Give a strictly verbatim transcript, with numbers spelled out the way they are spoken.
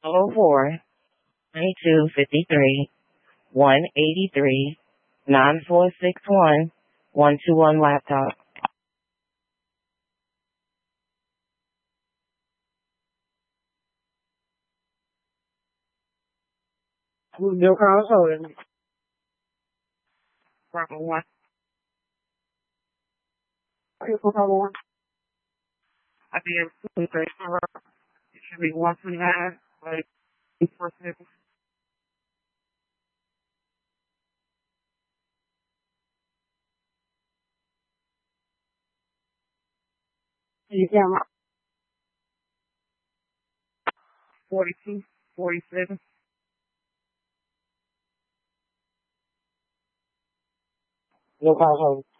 oh four, twenty-two fifty-three, one eighty-three, nine four six one, one two one laptop. Who's your console? Proper one. Proper one. I think it's two thirty four. It should be one twenty nine. Like four seconds. You camera forty two, forty seven. Your console.